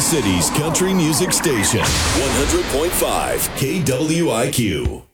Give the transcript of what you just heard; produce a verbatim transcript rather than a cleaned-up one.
City's country music station, one hundred point five K W I Q.